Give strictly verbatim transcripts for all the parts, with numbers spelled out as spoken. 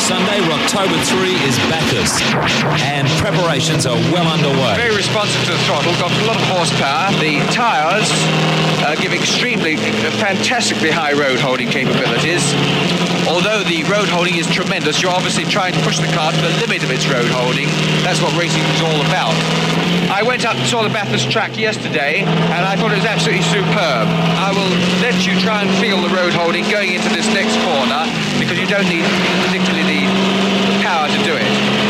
Sunday, October three is Bathurst, and preparations are well underway. Very responsive to the throttle, got a lot of horsepower. The tyres uh, give extremely, uh, fantastically high road holding capabilities. Although the road holding is tremendous, you're obviously trying to push the car to the limit of its road holding. That's what racing is all about. I went up and saw the Bathurst track yesterday, and I thought it was absolutely superb. I will let you try and feel the road holding going into this next corner, because you don't need particularly the, the power to do it.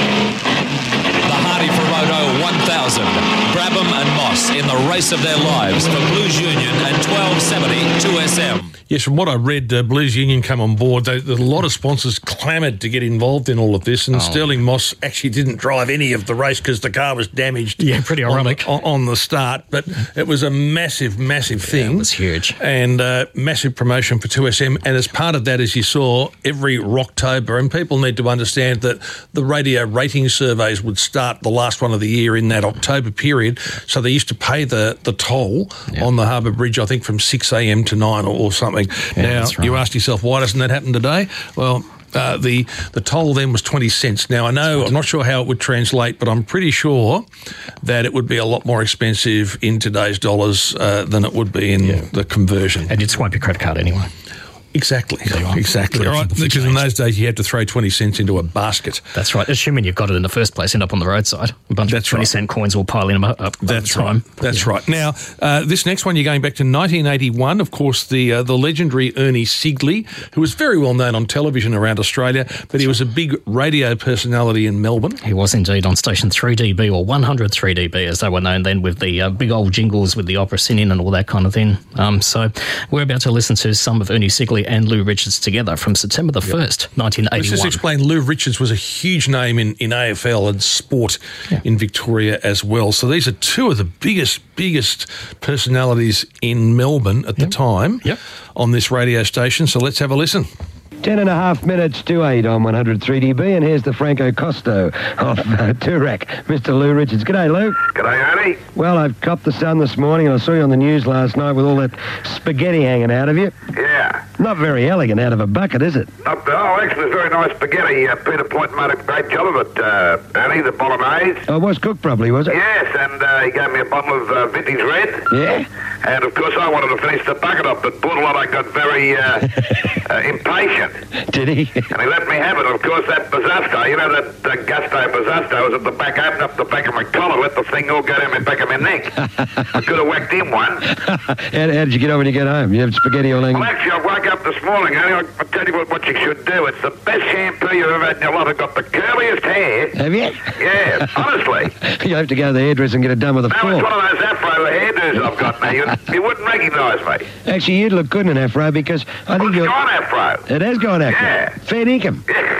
The Hardy Ferodo one thousand, Brabham and Moss in the race of their lives for Blues Union and twelve seventy two S M. Yes, from what I read, uh, Blues Union come on board. They, a lot of sponsors clamoured to get involved in all of this, and oh. Sterling Moss actually didn't drive any of the race because the car was damaged. Yeah, pretty ironic. On the, on the start, but it was a massive, massive thing. Yeah, it was huge. And uh, massive promotion for two S M, and as part of that, as you saw, every Rocktober, and people need to understand that the radio rating surveys would start the last one of the year in that October period, so they used to pay the, the toll yeah. on the Harbour Bridge, I think, from six a.m. to nine or, or something. Yeah, now, right. You ask yourself, why doesn't that happen today? Well, uh, the, the toll then was twenty cents. Now, I know, I'm not sure how it would translate, but I'm pretty sure that it would be a lot more expensive in today's dollars uh, than it would be in yeah. the conversion. And you'd swipe your credit card anyway. Exactly, exactly. Right, because in those days you had to throw twenty cents into a basket. That's right. Assuming you've got it in the first place, end up on the roadside. A bunch That's of twenty right. cent coins all piling up. up That's time. right. That's yeah. right. Now, uh, this next one, you're going back to nineteen eighty-one. Of course, the uh, the legendary Ernie Sigley, who was very well known on television around Australia, but he was a big radio personality in Melbourne. He was indeed on station three D B, or one hundred three D B, as they were known then, with the uh, big old jingles with the opera singing and all that kind of thing. Um, so we're about to listen to some of Ernie Sigley and Lou Richards together from September the first, yep. nineteen eighty-one. Let's just explain, Lou Richards was a huge name in, in A F L and sport yeah. in Victoria as well. So these are two of the biggest, biggest personalities in Melbourne at yep. the time yep. on this radio station. So let's have a listen. Ten and a half minutes to eight on one hundred three D B, and here's the Franco Costo of uh, Toorak, Mister Lou Richards. G'day, Lou. G'day, Ernie. Well, I've copped the sun this morning, and I saw you on the news last night with all that spaghetti hanging out of you. Yeah. Not very elegant out of a bucket, is it? Not, oh, actually, it's very nice spaghetti. Uh, Peter Point made a great job of it, uh, Ernie, the bolognese. Oh, it was cooked properly, was it? Yes, and uh, he gave me a bottle of uh, vintage red. Yeah? And, of course, I wanted to finish the bucket up, but Bordelot got very uh, uh, impatient. Did he? And he let me have it. Of course, that Bazasto, you know, that uh, Gusto Bazasto was at the back, opened up the back of my collar, let the thing all go down the back of my neck. I could have whacked him one. how, how did you get on when you get home? You have spaghetti all hanging? Well, actually, I woke up this morning, Ernie. I'll, I'll tell you what, what you should do. It's the best shampoo you've ever had in your life. I've got the curliest hair. Have you? Yeah, honestly. You have to go to the hairdresser and get it done with a no, fork. It's one of those afro hairdos I've got now. You, you wouldn't recognise me. Actually, you'd look good in an afro, because I think well, you're... It's gone afro. It has gone afro. Yeah. Fair dinkum.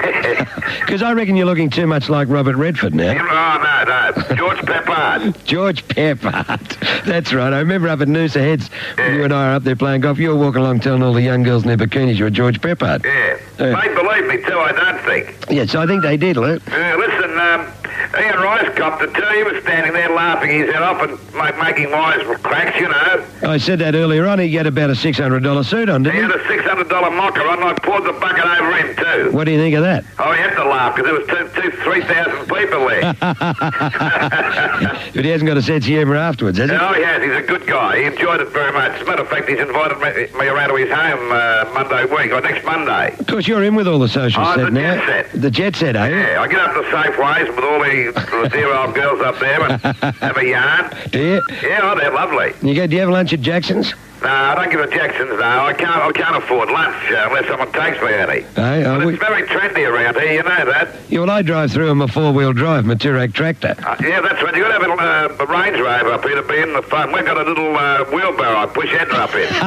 Because I reckon you're looking too much like Robert Redford now. Oh, no, no. George Peppard. George Peppard. That's right. I remember up at Noosa Heads, yeah. when you and I are up there playing golf, you were walking along telling all the young girls in their bikinis you were George Peppard. Yeah. Uh, They believe me, too, I don't think. Yes, I think they did, Lou. Yeah, listen, um, Ian Rice copped it, too. He was standing there laughing his head off and make, making wise cracks, you know. I said that earlier on. He had about a six hundred dollars suit on, didn't He he? had a six hundred dollars mocker on, and I poured the bucket over him, too. What do you think of that? Oh, you have to laugh, because there was two, two, three thousand people there. But he hasn't got a sense of humour afterwards, has he? Oh, yes, he's a good guy. He enjoyed it very much. As a matter of fact, he's invited me, me around to his home uh, Monday week, or next Monday. Of course, you're in with all the social Oh, set the now. jet set. The jet set, are you? Yeah, I get up to Safeways with all the, the dear old girls up there and have a yarn. Do you? Yeah, oh, they're lovely. You go, do you have lunch at Jackson's? No, I don't give a Jackson's, no. I can't I can't afford lunch uh, unless someone takes me, Eddie. Hey, But uh, we, it's very trendy around here, you know that. yeah, well, I drive through in my four-wheel drive, my Toorak tractor. Uh, yeah, that's right. You've got to have a, uh, a Range Rover up here to be in the fun. We've got a little uh, wheelbarrow I push Edna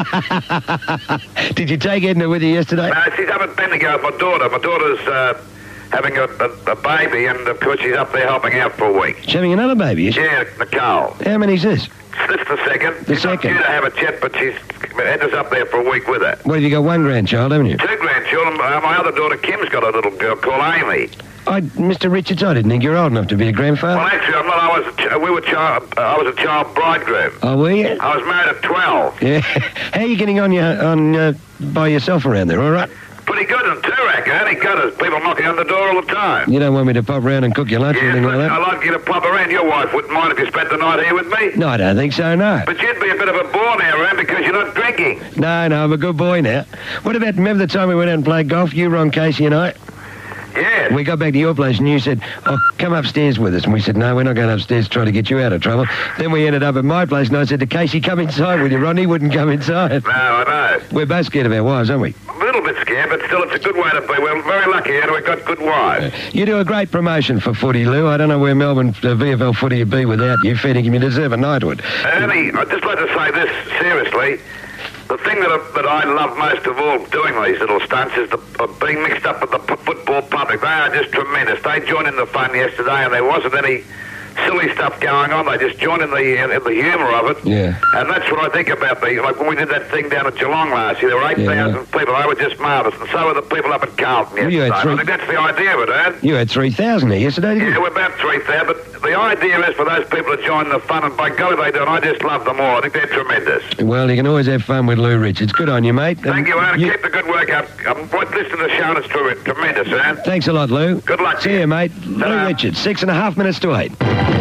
up in. Did you take Edna with you yesterday? No, she's up at Bendigo with my daughter. My daughter's uh, having a, a, a baby, and of course she's up there helping out for a week. She's having another baby, is she? Yeah, Nicole. How many's this? This is the second. The she's second. not due to have a chat, but she's Edna's up there for a week with her. What, have you got one grandchild, haven't you? Two grandchildren. Uh, my other daughter Kim's got a little girl called Amy. I, Mister Richards, I didn't think you were old enough to be a grandfather. Well, actually, I'm not. I was. A ch- we were child. Uh, I was a child bridegroom. Oh, were you? I was married at twelve. Yeah. How are you getting on your on uh, by yourself around there? All right. pretty good in Toorak, eh? He got us. People knocking on the door all the time. You don't want me to pop round and cook your lunch or Yes, anything but like that? I'd like you to pop around. Your wife wouldn't mind if you spent the night here with me. No, I don't think so, no. But you'd be a bit of a bore now, Ram, because you're not drinking. No, no, I'm a good boy now. What about, remember the time we went out and played golf, you, Ron, Casey and I? Yes. We got back to your place and you said, oh, come upstairs with us. And we said, no, we're not going upstairs to try to get you out of trouble. Then we ended up at my place and I said to Casey, come inside with you, Ron. He wouldn't come inside. No, I know. We're both scared of our wives, aren't we? A little bit scared, but still it's a good way to be. We're very lucky here. We've got good wives. You do a great promotion for footy, Lou. I don't know where Melbourne uh, V F L footy would be without you. Fair dinkum, you deserve a knighthood. Ernie, I'd just like to say this seriously. The thing that I, that I love most of all doing these little stunts is the, uh, being mixed up with the p- football public. They are just tremendous. They joined in the fun yesterday and there wasn't any silly stuff going on. They just joined in the in, in the humour of it. Yeah. And that's what I think about the, like when we did that thing down at Geelong last year, there were eight thousand Yeah. people. They were just marvellous. And so were the people up at Carlton Well, you yesterday. had three- I think that's the idea of it, eh? You had three thousand there yesterday, didn't Yeah, you? we're about three thousand, but the idea is for those people to join the fun, and by golly they do, and I just love them all. I think they're tremendous. Well, you can always have fun with Lou Richards. Good on you, mate. Thank And you, Aaron. Keep the good work up. I'm listening to the show, and it's true, tremendous, Aaron. Thanks a lot, Lou. Good luck to See you. you, mate. Lou Ta-ra. Richards, six and a half minutes to eight.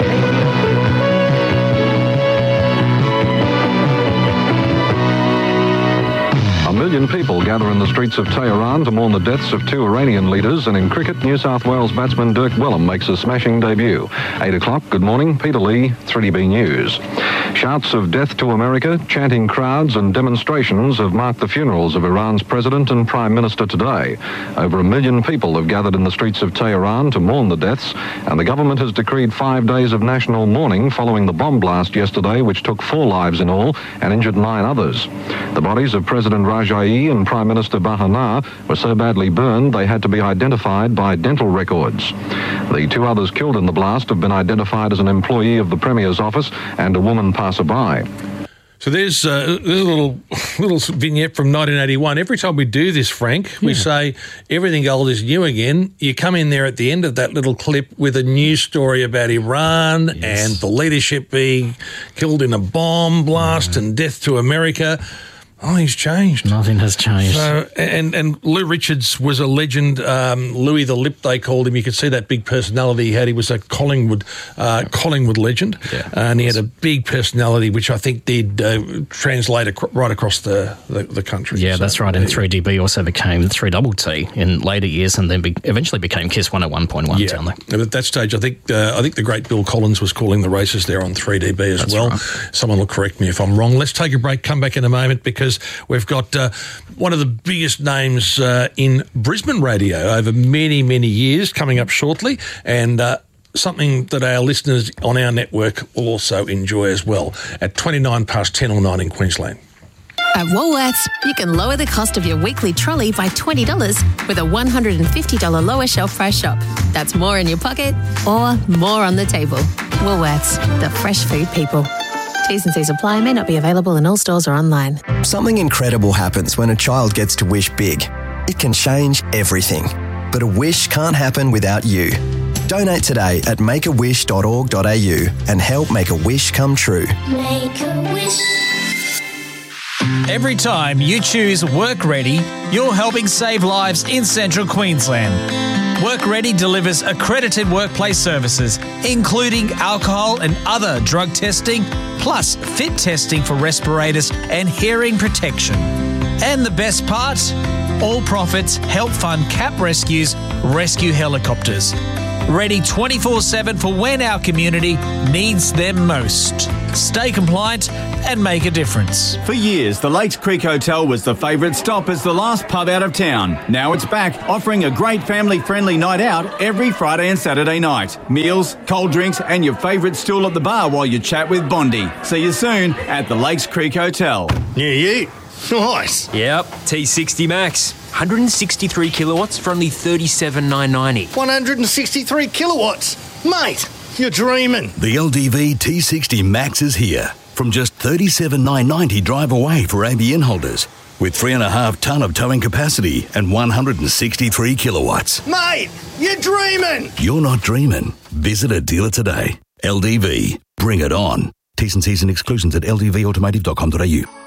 A million people gather in the streets of Tehran to mourn the deaths of two Iranian leaders, and in cricket, New South Wales batsman Dirk Wellham makes a smashing debut. Eight o'clock, good morning, Peter Lee, three D B News. Shouts of death to America, chanting crowds and demonstrations have marked the funerals of Iran's president and prime minister today. Over a million people have gathered in the streets of Tehran to mourn the deaths, and the government has decreed five days of national mourning following the bomb blast yesterday, which took four lives in all and injured nine others. The bodies of President Rajaei and Prime Minister Bahana were so badly burned they had to be identified by dental records. The two others killed in the blast have been identified as an employee of the Premier's office and a woman passerby. So there's, uh, there's a little little vignette from nineteen eighty-one. Every time we do this, Frank, we Yeah. say everything old is new again. You come in there at the end of that little clip with a news story about Iran Yes. and the leadership being killed in a bomb blast and death to America. Nothing's changed. Nothing has changed. So, and and Lou Richards was a legend. Um, Louis the Lip, they called him. You could see that big personality he had. He was a Collingwood uh, Collingwood legend, Yeah. and he had a big personality, which I think did uh, translate ac- right across the, the, the country. Yeah, So, that's right. And three D B also became three Double T in later years, and then be- eventually became Kiss one oh one point one Yeah, down there. and at that stage, I think uh, I think the great Bill Collins was calling the races there on three D B as That's well. right. Someone will correct me if I'm wrong. Let's take a break, come back in a moment, because we've got uh, one of the biggest names uh, in Brisbane radio over many, many years coming up shortly, and uh, something that our listeners on our network will also enjoy as well at twenty-nine past ten or nine in Queensland. At Woolworths, you can lower the cost of your weekly trolley by twenty dollars with a one hundred fifty dollars lower shelf price shop. That's more in your pocket or more on the table. Woolworths, the fresh food people. T's and C's apply, may not be available in all stores or online. Something incredible happens when a child gets to wish big. It can change everything. But a wish can't happen without you. Donate today at make a wish dot org dot a u and help make a wish come true. Make a wish. Every time you choose Work Ready, you're helping save lives in Central Queensland. Work Ready delivers accredited workplace services, including alcohol and other drug testing, plus fit testing for respirators and hearing protection. And the best part? All profits help fund CAP Rescue's rescue helicopters. Ready twenty-four seven for when our community needs them most. Stay compliant and make a difference. For years, the Lakes Creek Hotel was the favourite stop as the last pub out of town. Now it's back, offering a great family-friendly night out every Friday and Saturday night. Meals, cold drinks and your favourite stool at the bar while you chat with Bondi. See you soon at the Lakes Creek Hotel. Yeah, you. Nice. Yep, T sixty Max. one hundred sixty-three kilowatts for only thirty-seven thousand nine hundred ninety. one hundred sixty-three kilowatts. Mate, you're dreaming. The L D V T sixty Max is here. From just thirty-seven thousand nine hundred ninety drive away for A B N holders. With three and a half tonne of towing capacity and one hundred sixty-three kilowatts. Mate, you're dreaming. You're not dreaming. Visit a dealer today. L D V. Bring it on. T's and C's and exclusions at l d v automotive dot com dot a u.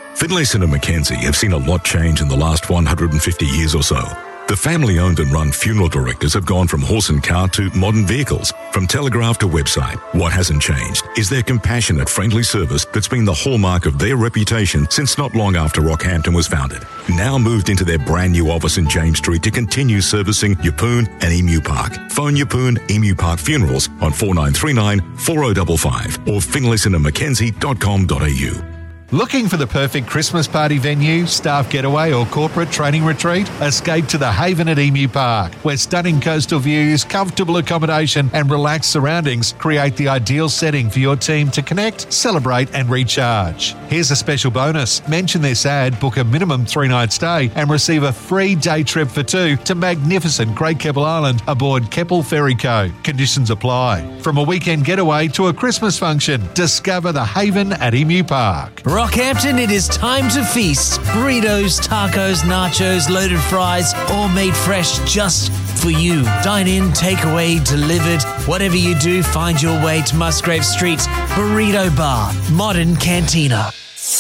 Finlayson and Mackenzie have seen a lot change in the last one hundred fifty years or so. The family-owned and run funeral directors have gone from horse and car to modern vehicles, from telegraph to website. What hasn't changed is their compassionate, friendly service that's been the hallmark of their reputation since not long after Rockhampton was founded. Now moved into their brand new office in James Street to continue servicing Yeppoon and Emu Park. Phone Yeppoon Emu Park Funerals on four nine three nine, four oh five five or finlayson and mackenzie dot com dot a u. Looking for the perfect Christmas party venue, staff getaway or corporate training retreat? Escape to the Haven at Emu Park, where stunning coastal views, comfortable accommodation and relaxed surroundings create the ideal setting for your team to connect, celebrate and recharge. Here's a special bonus. Mention this ad, book a minimum three-night stay and receive a free day trip for two to magnificent Great Keppel Island aboard Keppel Ferry Co. Conditions apply. From a weekend getaway to a Christmas function, discover the Haven at Emu Park. Rockhampton, it is time to feast. Burritos, tacos, nachos, loaded fries, all made fresh just for you. Dine in, take away, delivered. Whatever you do, find your way to Musgrave Street's Burrito Bar, Modern Cantina.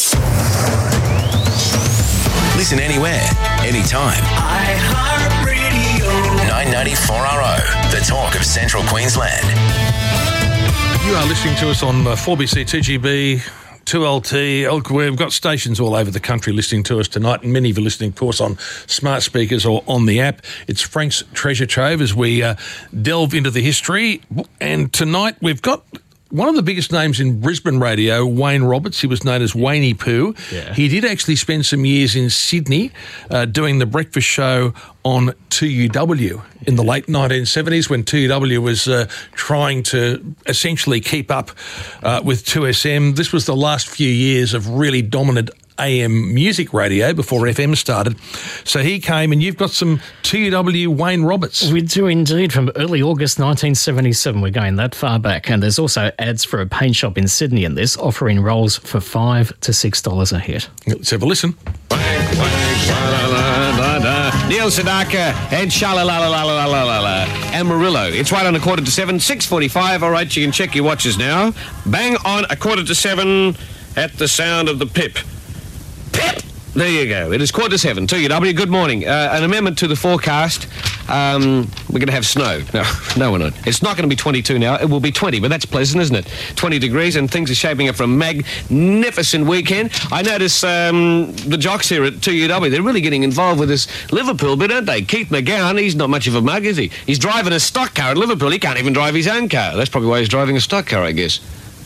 Listen anywhere, anytime. iHeartRadio. nine ninety-four R O, the talk of Central Queensland. You are listening to us on uh, four B C, two G B, two L T. We've got stations all over the country listening to us tonight, and many of you listening, of course, on smart speakers or on the app. It's Frank's Treasure Trove as we uh, delve into the history. And tonight we've got one of the biggest names in Brisbane radio, Wayne Roberts. He was known as Waynie Poo. Yeah. He did actually spend some years in Sydney uh, doing the breakfast show on two U W in the late nineteen seventies when two U W was uh, trying to essentially keep up uh, with two S M. This was the last few years of really dominant A M music radio before F M started. So he came, and you've got some two U W Wayne Roberts. We do indeed, from early August nineteen seventy-seven. We're going that far back. And there's also ads for a paint shop in Sydney in this, offering rolls for five to six dollars a hit. Let's have a listen. Neil Sedaka and Shala-la-la-la-la-la-la-la. Amarillo. It's right on a quarter to seven, six forty-five. All right, you can check your watches now. Bang on a quarter to seven at the sound of the pip. Pip! There you go. It is quarter to seven. two U W, good morning. Uh, an amendment to the forecast. Um, we're going to have snow. No, no, we're not. It's not going to be twenty-two now. It will be twenty, but that's pleasant, isn't it? twenty degrees, and things are shaping up for a magnificent weekend. I notice um, the jocks here at two U W, they're really getting involved with this Liverpool bit, aren't they? Keith McGowan, he's not much of a mug, is he? He's driving a stock car at Liverpool. He can't even drive his own car. That's probably why he's driving a stock car, I guess.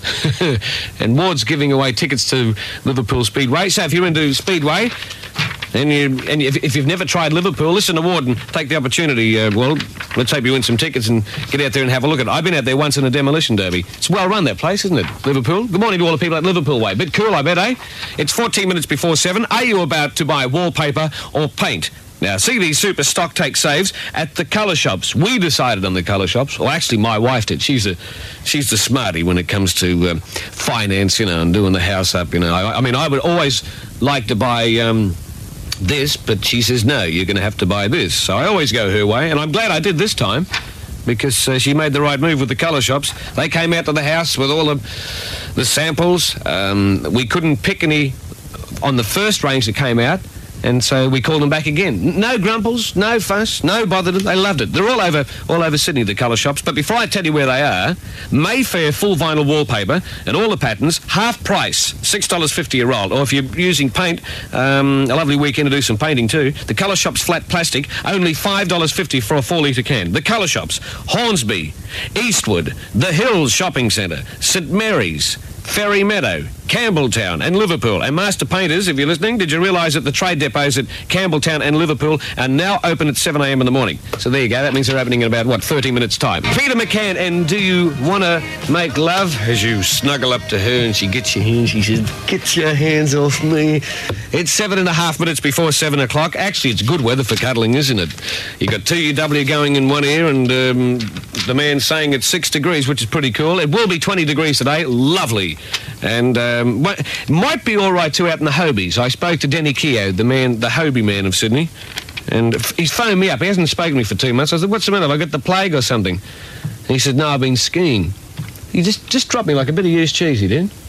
And Ward's giving away tickets to Liverpool Speedway. So if you're into Speedway, and, you, and if, if you've never tried Liverpool, listen to Ward and take the opportunity. Uh, well, let's hope you win some tickets and get out there and have a look at it. I've been out there once in a demolition derby. It's well run, that place, isn't it? Liverpool. Good morning to all the people at Liverpool Way. Bit cool, I bet, eh? It's fourteen minutes before seven. Are you about to buy wallpaper or paint? Now, see these super stock take saves at the colour shops. We decided on the colour shops. Well, actually, my wife did. She's a, she's the smarty when it comes to um, finance, you know, and doing the house up, you know. I, I mean, I would always like to buy um, this, but she says, no, you're going to have to buy this. So I always go her way, and I'm glad I did this time because uh, she made the right move with the colour shops. They came out to the house with all of the samples. Um, we couldn't pick any on the first range that came out. And so we called them back again. No grumples, no fuss, no bother. They loved it. They're all over all over Sydney, the colour shops. But before I tell you where they are, Mayfair full vinyl wallpaper and all the patterns, half price, six dollars fifty a roll. Or if you're using paint, um, a lovely weekend to do some painting too. The colour shops flat plastic, only five dollars fifty for a four litre can. The colour shops, Hornsby, Eastwood, The Hills Shopping Centre, St Mary's, Ferry Meadow, Campbelltown and Liverpool. And Master Painters, if you're listening, did you realise that the trade depots at Campbelltown and Liverpool are now open at seven a m in the morning? So there you go. That means they're opening in about, what, thirty minutes' time. Peter McCann, and do you want to make love? As you snuggle up to her and she gets your hands, she says, get your hands off me. It's seven and a half minutes before seven o'clock. Actually, it's good weather for cuddling, isn't it? You got two U W going in one ear and um, the man saying it's six degrees, which is pretty cool. It will be twenty degrees today. Lovely. And um, might be all right too out in the Hobies. I spoke to Denny Keogh, the man, the Hobie man of Sydney, and he's phoned me up. He hasn't spoken to me for two months. I said, what's the matter? Have I got the plague or something? And he said, no, I've been skiing. He just, just dropped me like a bit of used cheese, he did.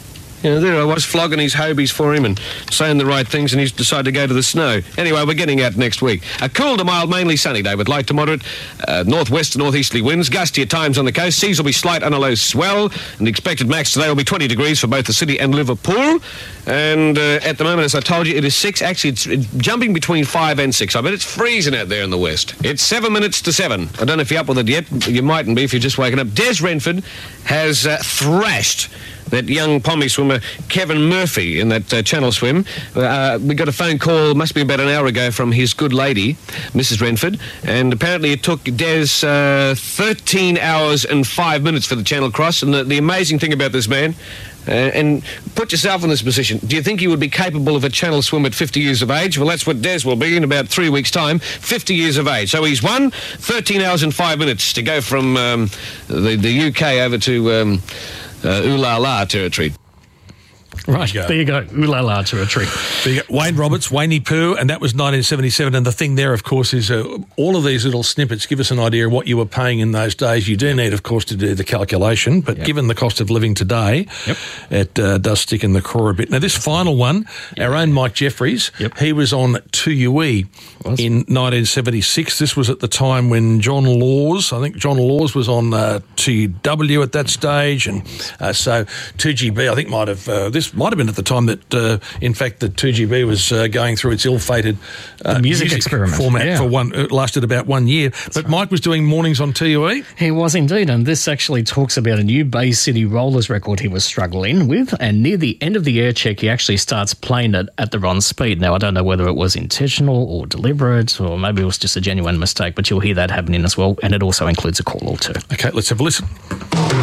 You know, there I was flogging his Hobies for him and saying the right things, and he's decided to go to the snow. Anyway, we're getting out next week. A cool to mild, mainly sunny day with light to moderate uh, northwest to northeasterly winds, gusty at times on the coast. Seas will be slight on a low swell, and the expected max today will be twenty degrees for both the city and Liverpool. And uh, at the moment, as I told you, it is six. Actually, it's, it's jumping between five and six. I bet it's freezing out there in the west. It's seven minutes to seven. I don't know if you're up with it yet. You mightn't be if you're just waking up. Des Renford has uh, thrashed that young pommy swimmer Kevin Murphy in that uh, channel swim. Uh, we got a phone call, must be about an hour ago, from his good lady, Missus Renford, and apparently it took Des uh, thirteen hours and five minutes for the channel cross. And the, the amazing thing about this man, uh, and put yourself in this position, do you think he would be capable of a channel swim at fifty years of age? Well, that's what Des will be in about three weeks' time, fifty years of age. So he's won thirteen hours and five minutes to go from um, the, the U K over to um, uh, Ooh La La territory. Right, there you go. Ooh la la territory. There you go. Wayne Roberts, Wayne Pooh, and that was nineteen seventy-seven. And the thing there, of course, is uh, all of these little snippets give us an idea of what you were paying in those days. You do need, of course, to do the calculation, but yep. given the cost of living today, yep. it uh, does stick in the craw a bit. Now, this final one, yep. our own Mike Jeffries, yep. he was on two U E was. in nineteen seventy-six. This was at the time when John Laws, I think John Laws was on uh, two W at that stage, and uh, so two G B, I think, might have, uh, this might have been at the time that, uh, in fact, the two G B was uh, going through its ill-fated uh, music, music experiment format yeah. for one. It lasted about one year. That's but right. Mike was doing mornings on T U E. He was indeed, and this actually talks about a new Bay City Rollers record he was struggling with, and near the end of the air check, he actually starts playing it at the wrong speed. Now, I don't know whether it was intentional or deliberate, or maybe it was just a genuine mistake, but you'll hear that happening as well, and it also includes a call or two. Okay, let's have a listen.